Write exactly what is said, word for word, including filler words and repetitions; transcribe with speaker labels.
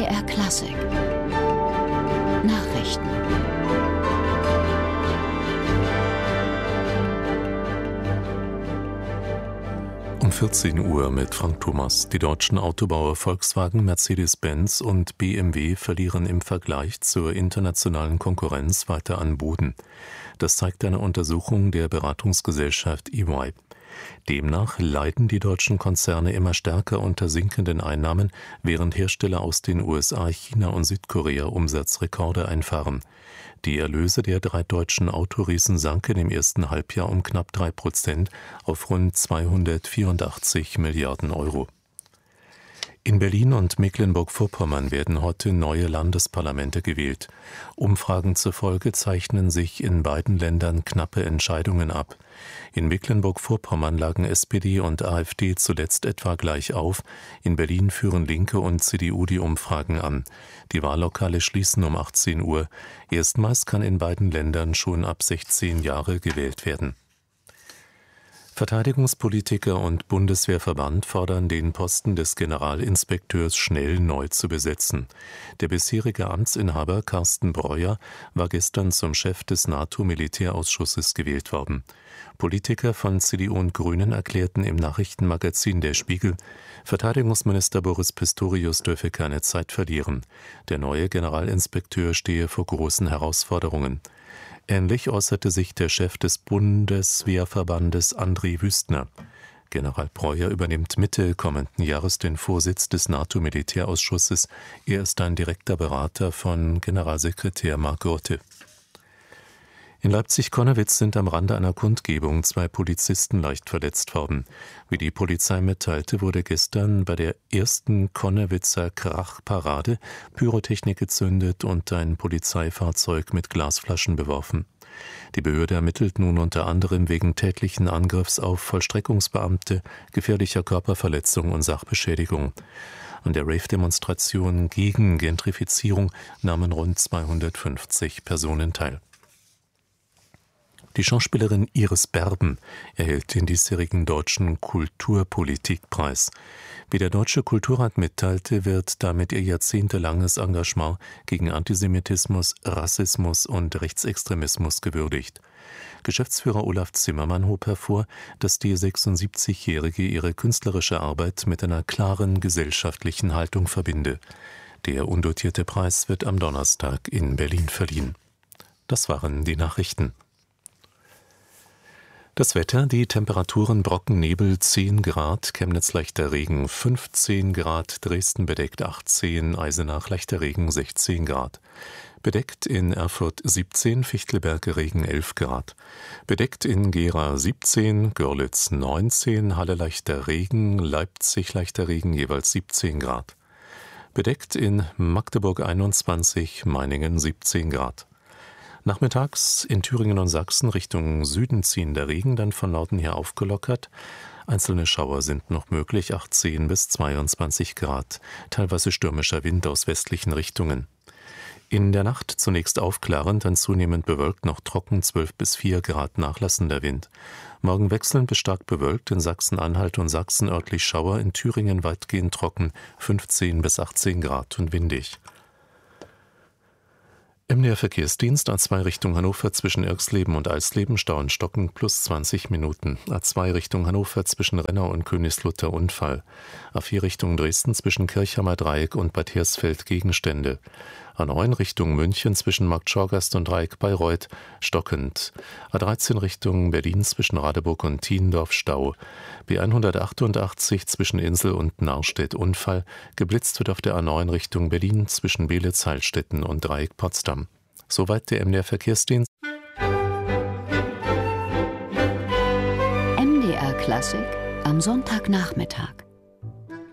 Speaker 1: D R Klassik Nachrichten.
Speaker 2: Um vierzehn Uhr mit Frank Thomas. Die deutschen Autobauer Volkswagen, Mercedes-Benz und B M W verlieren im Vergleich zur internationalen Konkurrenz weiter an Boden. Das zeigt eine Untersuchung der Beratungsgesellschaft E Y. Demnach leiden die deutschen Konzerne immer stärker unter sinkenden Einnahmen, während Hersteller aus den U S A, China und Südkorea Umsatzrekorde einfahren. Die Erlöse der drei deutschen Autoriesen sanken im ersten Halbjahr um knapp drei Prozent auf rund zweihundertvierundachtzig Milliarden Euro. In Berlin und Mecklenburg-Vorpommern werden heute neue Landesparlamente gewählt. Umfragen zufolge zeichnen sich in beiden Ländern knappe Entscheidungen ab. In Mecklenburg-Vorpommern lagen S P D und AfD zuletzt etwa gleich auf. In Berlin führen Linke und C D U die Umfragen an. Die Wahllokale schließen um achtzehn Uhr. Erstmals kann in beiden Ländern schon ab sechzehn Jahre gewählt werden. Verteidigungspolitiker und Bundeswehrverband fordern, den Posten des Generalinspekteurs schnell neu zu besetzen. Der bisherige Amtsinhaber Carsten Breuer war gestern zum Chef des NATO-Militärausschusses gewählt worden. Politiker von C D U und Grünen erklärten im Nachrichtenmagazin Der Spiegel, Verteidigungsminister Boris Pistorius dürfe keine Zeit verlieren. Der neue Generalinspekteur stehe vor großen Herausforderungen. Ähnlich äußerte sich der Chef des Bundeswehrverbandes André Wüstner. General Breuer übernimmt Mitte kommenden Jahres den Vorsitz des NATO-Militärausschusses. Er ist ein direkter Berater von Generalsekretär Mark Rutte. In Leipzig-Connewitz sind am Rande einer Kundgebung zwei Polizisten leicht verletzt worden. Wie die Polizei mitteilte, wurde gestern bei der ersten Connewitzer Krachparade Pyrotechnik gezündet und ein Polizeifahrzeug mit Glasflaschen beworfen. Die Behörde ermittelt nun unter anderem wegen tätlichen Angriffs auf Vollstreckungsbeamte, gefährlicher Körperverletzung und Sachbeschädigung. An der Rave-Demonstration gegen Gentrifizierung nahmen rund zweihundertfünfzig Personen teil. Die Schauspielerin Iris Berben erhält den diesjährigen Deutschen Kulturpolitikpreis. Wie der Deutsche Kulturrat mitteilte, wird damit ihr jahrzehntelanges Engagement gegen Antisemitismus, Rassismus und Rechtsextremismus gewürdigt. Geschäftsführer Olaf Zimmermann hob hervor, dass die sechsundsiebzigjährige ihre künstlerische Arbeit mit einer klaren gesellschaftlichen Haltung verbinde. Der undotierte Preis wird am Donnerstag in Berlin verliehen. Das waren die Nachrichten. Das Wetter, die Temperaturen Brockennebel zehn Grad, Chemnitz leichter Regen fünfzehn Grad, Dresden bedeckt achtzehn, Eisenach leichter Regen sechzehn Grad. Bedeckt in Erfurt siebzehn, Fichtelberg Regen elf Grad. Bedeckt in Gera siebzehn, Görlitz neunzehn, Halle leichter Regen, Leipzig leichter Regen jeweils siebzehn Grad. Bedeckt in Magdeburg einundzwanzig, Meiningen siebzehn Grad. Nachmittags in Thüringen und Sachsen Richtung Süden ziehender Regen, dann von Norden her aufgelockert. Einzelne Schauer sind noch möglich, achtzehn bis zweiundzwanzig Grad. Teilweise stürmischer Wind aus westlichen Richtungen. In der Nacht zunächst aufklarend, dann zunehmend bewölkt, noch trocken, zwölf bis vier Grad nachlassender Wind. Morgen wechselnd bis stark bewölkt, in Sachsen-Anhalt und Sachsen örtlich Schauer, in Thüringen weitgehend trocken, fünfzehn bis achtzehn Grad und windig. M D R-Verkehrsdienst A zwei Richtung Hannover zwischen Irxleben und Eisleben, Stau in Stocken plus zwanzig Minuten. A zwei Richtung Hannover zwischen Rennau und Königslutter Unfall. A vier Richtung Dresden zwischen Kirchhammer Dreieck und Bad Hersfeld Gegenstände. A neun Richtung München zwischen Markt Schorgast und Dreieck Bayreuth stockend. A dreizehn Richtung Berlin zwischen Radeburg und Thiendorf Stau. B hundertachtundachtzig zwischen Insel und Narstedt Unfall. Geblitzt wird auf der A neun Richtung Berlin zwischen Belitz, Heilstätten und Dreieck Potsdam. Soweit der M D R-Verkehrsdienst.
Speaker 1: M D R Klassik am Sonntagnachmittag.